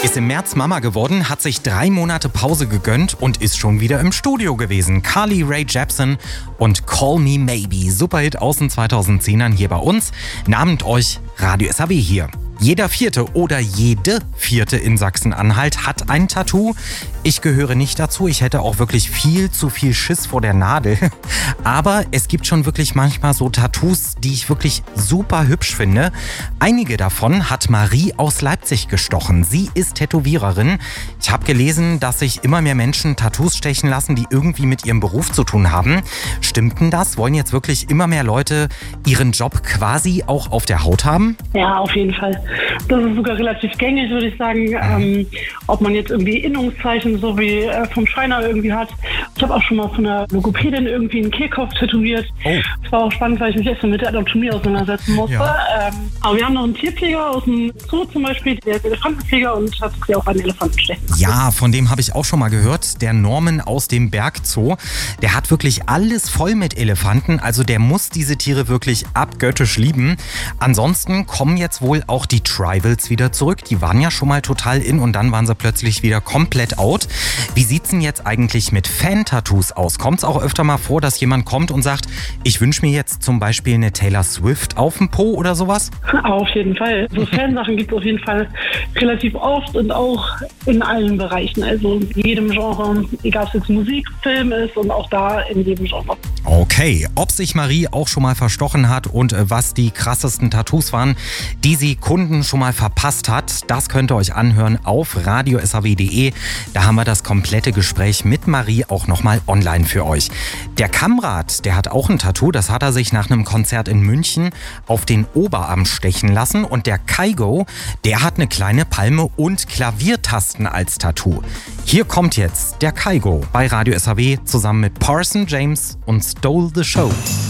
Ist im März Mama geworden, hat sich 3 Monate Pause gegönnt und ist schon wieder im Studio gewesen. Carly Rae Jepsen und Call Me Maybe. Superhit aus den 2010ern hier bei uns. Nahmt euch Radio SAW hier. Jeder Vierte oder jede Vierte in Sachsen-Anhalt hat ein Tattoo. Ich gehöre nicht dazu. Ich hätte auch wirklich viel zu viel Schiss vor der Nadel. Aber es gibt schon wirklich manchmal so Tattoos, die ich wirklich super hübsch finde. Einige davon hat Marie aus Leipzig gestochen. Sie ist Tätowiererin. Ich habe gelesen, dass sich immer mehr Menschen Tattoos stechen lassen, die irgendwie mit ihrem Beruf zu tun haben. Stimmt denn das? Wollen jetzt wirklich immer mehr Leute ihren Job quasi auch auf der Haut haben? Ja, auf jeden Fall. Das ist sogar relativ gängig, würde ich sagen. Ob man jetzt irgendwie Innungszeichen so wie vom Schreiner irgendwie hat. Ich habe auch schon mal von einer Logopädin irgendwie einen Kehlkopf tätowiert. Oh. Das war auch spannend, weil ich mich erst mit der Anatomie auseinandersetzen musste. Ja. Aber wir haben noch einen Tierpfleger aus dem Zoo zum Beispiel, der ist Elefantenpfleger und hat sich auch einen Elefanten stechen. Ja, von dem habe ich auch schon mal gehört. Der Norman aus dem Bergzoo. Der hat wirklich alles voll mit Elefanten. Also der muss diese Tiere wirklich abgöttisch lieben. Ansonsten kommen jetzt wohl auch die Tribals wieder zurück. Die waren ja schon mal total in und dann waren sie plötzlich wieder komplett out. Wie sieht's denn jetzt eigentlich mit Fan-Tattoos aus? Kommt es auch öfter mal vor, dass jemand kommt und sagt, ich wünsche mir jetzt zum Beispiel eine Taylor Swift auf dem Po oder sowas? Auf jeden Fall. So Fansachen gibt es auf jeden Fall relativ oft und auch in allen Bereichen. Also in jedem Genre, egal ob es jetzt Musik, Film ist und auch da in jedem Genre. Okay, ob sich Marie auch schon mal verstochen hat und was die krassesten Tattoos waren, die sie Kunden schon mal verpasst hat, das könnt ihr euch anhören auf radiosaw.de. Da haben wir das komplette Gespräch mit Marie auch nochmal online für euch. Der Kamrat, der hat auch ein Tattoo, das hat er sich nach einem Konzert in München auf den Oberarm stechen lassen. Und der Kaigo, der hat eine kleine Palme und Klaviertasten als Tattoo. Hier kommt jetzt der Kaigo bei Radio SAW zusammen mit Parson James und Stole the Show.